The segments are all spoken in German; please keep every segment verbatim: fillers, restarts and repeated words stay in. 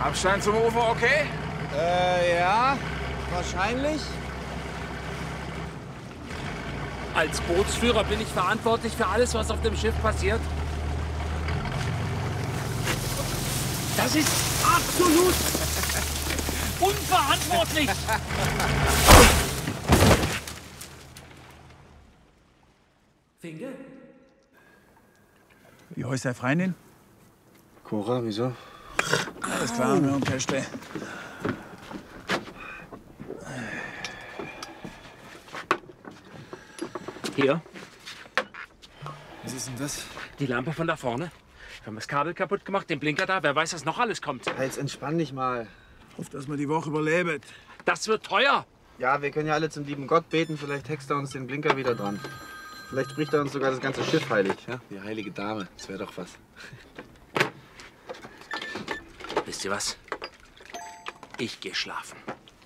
Abstand zum Ufer, okay? Äh, ja, wahrscheinlich. Als Bootsführer bin ich verantwortlich für alles, was auf dem Schiff passiert. Das ist absolut unverantwortlich. Finke? Wie heißt der Freundin? Cora, wieso? Alles klar, wir haben Kästle. Hier, Was ist denn das? die Lampe von da vorne. Wir haben das Kabel kaputt gemacht, den Blinker da. Wer weiß, was noch alles kommt. Jetzt entspann dich mal. Hoffe, dass wir die Woche überleben. Das wird teuer. Ja, wir können ja alle zum lieben Gott beten. Vielleicht hext er uns den Blinker wieder dran. Vielleicht spricht er uns sogar das ganze Schiff heilig. Ja? Die heilige Dame. Das wäre doch was. Wisst ihr was? Ich gehe schlafen.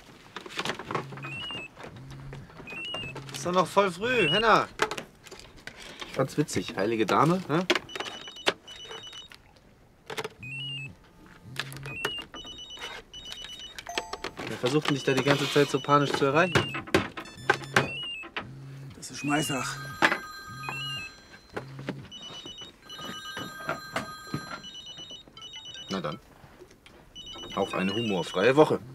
Ist doch noch voll früh, Henna. Ich fand's witzig. Heilige Dame, hä? Wer versucht denn dich da die ganze Zeit so panisch zu erreichen? Das ist Schmeißach. Na dann. Auf eine humorfreie Woche.